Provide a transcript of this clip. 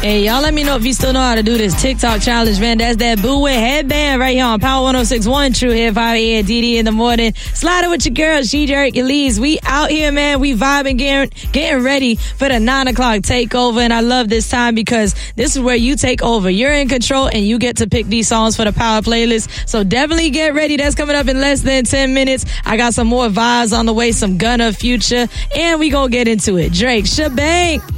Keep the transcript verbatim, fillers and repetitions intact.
Hey, y'all let me know if you still know how to do this TikTok challenge, man. That's that Boo With headband right here on Power one oh six point one True Hit five a.m. D D in the morning. Slide it with your girl, She Jerk Elise. We out here, man. We vibing, getting, getting ready for the nine o'clock takeover. And I love this time because this is where you take over. You're in control and you get to pick these songs for the Power playlist. So definitely get ready. That's coming up in less than ten minutes. I got some more vibes on the way, some Gunna, Future, and we gonna get into it. Drake, Shebang.